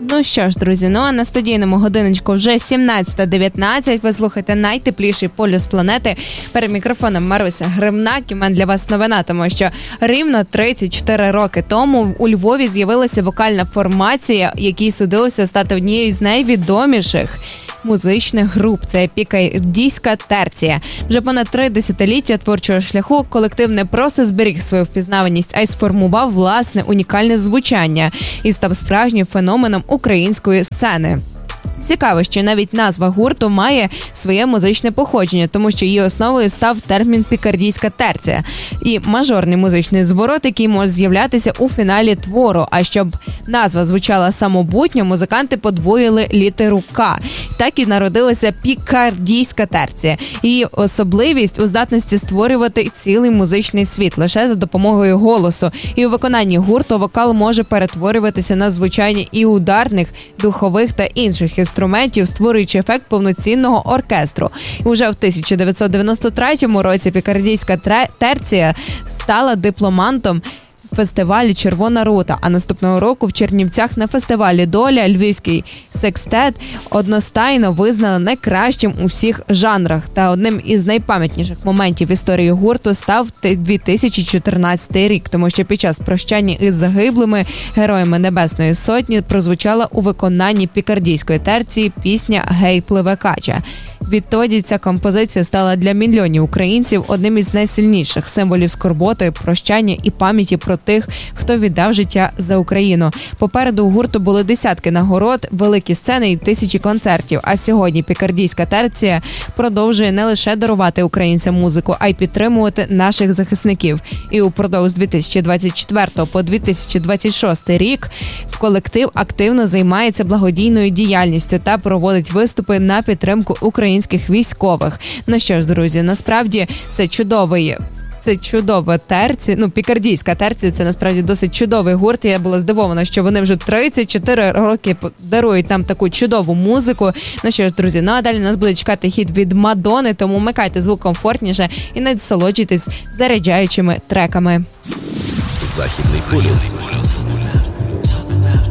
Ну що ж, друзі, а на студійному годиночку вже 17:19. Ви слухаєте найтепліший полюс планети. Перед мікрофоном Маруся Гримнак. І в мене для вас новина, тому що рівно 34 роки тому у Львові з'явилася вокальна формація, якій судилося стати однією з найвідоміших музичних груп. Це пікардійська терція. Вже понад 3 десятиліття творчого шляху колектив не просто зберіг свою впізнаваність, а й сформував власне унікальне звучання і став справжнім феноменом української сцени. Цікаво, що навіть назва гурту має своє музичне походження, тому що її основою став термін «пікардійська терція» і мажорний музичний зворот, який може з'являтися у фіналі твору. А щоб назва звучала самобутньо, музиканти подвоїли літеру «К». Так і народилася пікардійська терція. Її особливість у здатності створювати цілий музичний світ лише за допомогою голосу. І у виконанні гурту вокал може перетворюватися на звучання і ударних, духових та інших інструментів, створюючи ефект повноцінного оркестру. І вже в 1993 році пікардійська терція стала дипломантом фестивалю «Червона рута», а наступного року в Чернівцях на фестивалі «Доля» львівський секстет одностайно визнали найкращим у всіх жанрах. Та одним із найпам'ятніших моментів історії гурту став 2014 рік, тому що під час прощання із загиблими героями Небесної Сотні прозвучала у виконанні пікардійської терції пісня «Гей, пливе кача». Відтоді ця композиція стала для мільйонів українців одним із найсильніших символів скорботи, прощання і пам'яті про тих, хто віддав життя за Україну. Попереду у гурту були десятки нагород, великі сцени і тисячі концертів. А сьогодні пікардійська терція продовжує не лише дарувати українцям музику, а й підтримувати наших захисників. І упродовж 2024 по 2026 рік колектив активно займається благодійною діяльністю та проводить виступи на підтримку українських військових. Ну що ж, друзі, насправді це чудова терція, пікардійська терція, це насправді досить чудовий гурт. Я була здивована, що вони вже 34 роки дарують нам таку чудову музику. Ну що ж, друзі, а далі нас буде чекати хіт від Мадонни, тому вмикайте звук комфортніше і насолоджуйтесь заряджаючими треками. Західний полюс.